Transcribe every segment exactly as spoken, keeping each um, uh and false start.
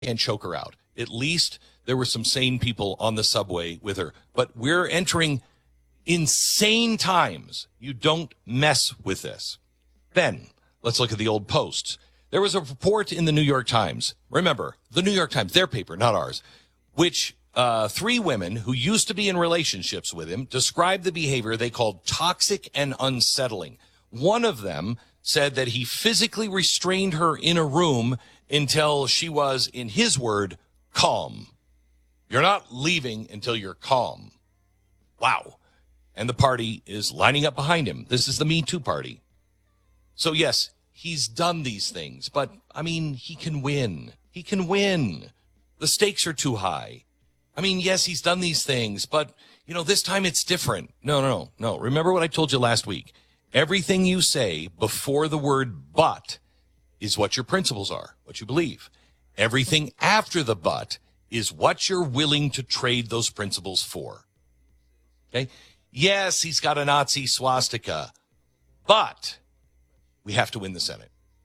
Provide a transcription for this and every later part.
and choke her out. At least there were some sane people on the subway with her. But we're entering insane times. You don't mess with this. Then let's look at the old Posts. There was a report in the New York Times. Remember, the New York Times, their paper, not ours, which uh, three women who used to be in relationships with him described the behavior they called toxic and unsettling. One of them said that he physically restrained her in a room until she was, in his word, calm. You're not leaving until you're calm. Wow. And the party is lining up behind him. This is the Me Too party. So, yes, he's done these things, but, I mean, he can win. He can win. The stakes are too high. I mean, yes, he's done these things, but, you know, this time it's different. No, no, no, no. Remember what I told you last week. Everything you say before the word but is what your principles are, what you believe. Everything after the but is what you're willing to trade those principles for. Okay? Yes, he's got a Nazi swastika, but we have to win the Senate.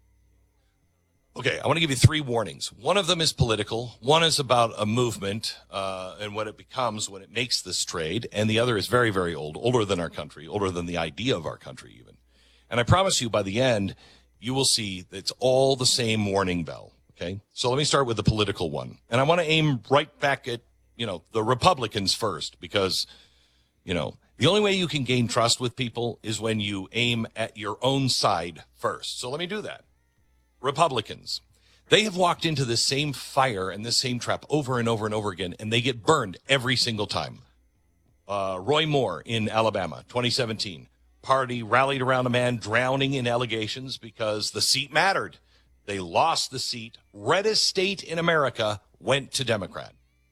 Okay, I want to give you three warnings. One of them is political. One is about a movement uh, and what it becomes when it makes this trade. And the other is very, very old, older than our country, older than the idea of our country even. And I promise you by the end, you will see that it's all the same warning bell. Okay, so let me start with the political one. And I want to aim right back at, you know, the Republicans first, because, you know, the only way you can gain trust with people is when you aim at your own side first. So let me do that. Republicans, they have walked into this same fire and this same trap over and over and over again, and they get burned every single time. Uh, Roy Moore in Alabama, twenty seventeen. Party rallied around a man drowning in allegations because the seat mattered. They lost the seat. Reddest state in America went to Democrat.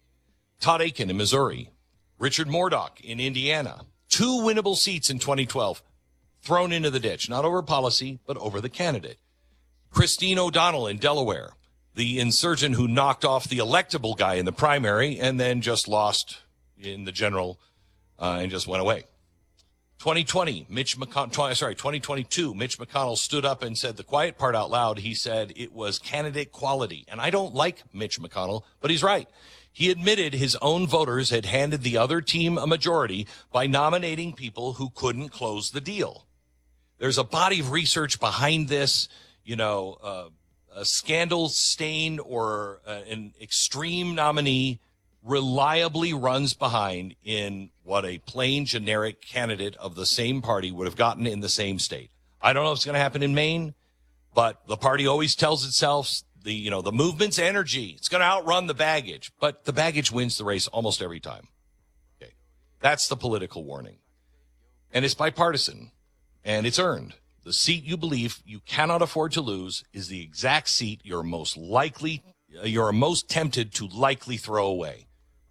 Todd Akin in Missouri. Richard Mourdock in Indiana. Two winnable seats in twenty twelve thrown into the ditch, not over policy, but over the candidate. Christine O'Donnell in Delaware, the insurgent who knocked off the electable guy in the primary and then just lost in the general uh, and just went away. twenty twenty, Mitch McConnell, sorry, twenty twenty-two, Mitch McConnell stood up and said the quiet part out loud. He said it was candidate quality. And I don't like Mitch McConnell, but he's right. He admitted his own voters had handed the other team a majority by nominating people who couldn't close the deal. There's a body of research behind this. You know, uh, a scandal-stained or uh, an extreme nominee reliably runs behind in what a plain generic candidate of the same party would have gotten in the same state. I don't know if it's going to happen in Maine, but the party always tells itself the, you know, the movement's energy. It's going to outrun the baggage, but the baggage wins the race almost every time. Okay. That's the political warning. And it's bipartisan, and it's earned. The seat you believe you cannot afford to lose is the exact seat you're most likely, you're most tempted to likely throw away.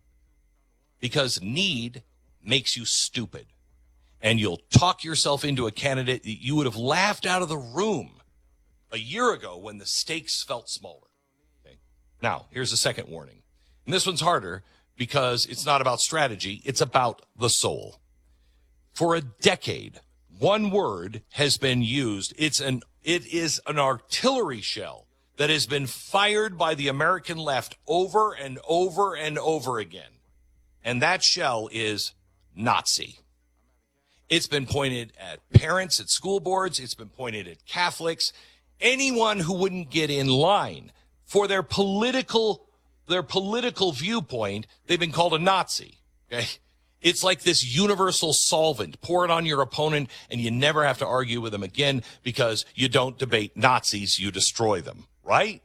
Because need makes you stupid. And you'll talk yourself into a candidate that you would have laughed out of the room a year ago when the stakes felt smaller. Okay. Now, here's the second warning. And this one's harder because it's not about strategy. It's about the soul. For a decade, one word has been used. It's an, it is an artillery shell that has been fired by the American left over and over and over again. And that shell is Nazi. It's been pointed at parents at school boards. It's been pointed at Catholics. Anyone who wouldn't get in line for their political, their political viewpoint, they've been called a Nazi. Okay. It's like this universal solvent. Pour it on your opponent, and you never have to argue with them again because you don't debate Nazis, you destroy them, right?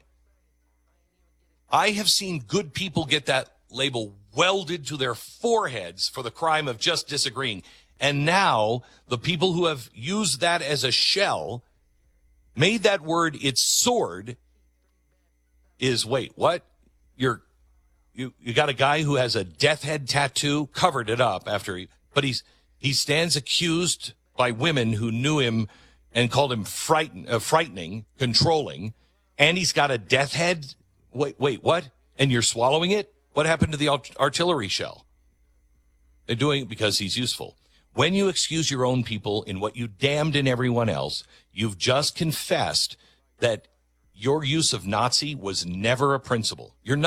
I have seen good people get that label welded to their foreheads for the crime of just disagreeing. And now the people who have used that as a shell, made that word its sword, is, wait, what? You're You you got a guy who has a death head tattoo, covered it up after he, but he's he stands accused by women who knew him and called him frighten, uh, frightening, controlling, and he's got a death head. Wait, wait, what? And you're swallowing it? What happened to the art- artillery shell? They're doing it because he's useful. When you excuse your own people in what you damned in everyone else, you've just confessed that your use of Nazi was never a principle. You're